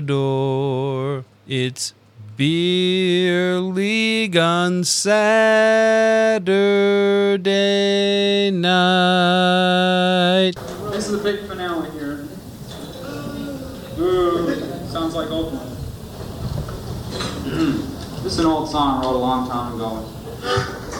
door. It's Beer League on Saturday night. This is the big finale here. Ooh, sounds like Oakland. This is an old song I wrote a long time ago.